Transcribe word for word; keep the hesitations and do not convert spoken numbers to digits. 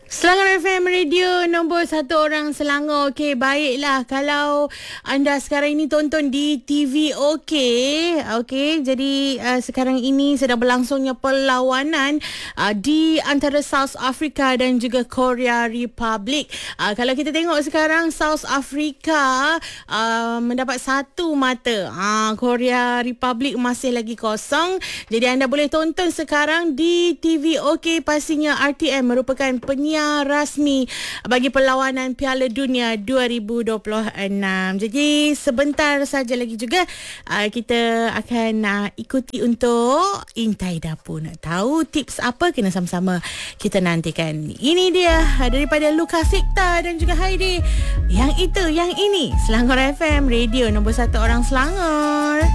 Selangor F M Radio nombor satu orang Selangor. Okey, baiklah kalau anda sekarang ini tonton di T V. Okey, okey. Jadi uh, sekarang ini sedang berlangsungnya perlawanan uh, di antara South Africa dan juga Korea Republic. Uh, kalau kita tengok sekarang South Africa uh, mendapat satu mata. Uh, Korea Republic masih lagi kosong. Jadi anda boleh tonton sekarang di T V. Okey, pastinya R T M merupakan penyiar rasmi bagi perlawanan Piala Dunia dua ribu dua puluh enam. Jadi sebentar saja lagi juga uh, kita akan uh, ikuti untuk Intai Dapur. Nak tahu tips apa, kena sama-sama kita nantikan. Ini dia daripada Luka Sikta dan juga Heidi. Yang itu, yang ini Selangor F M Radio nombor satu orang Selangor.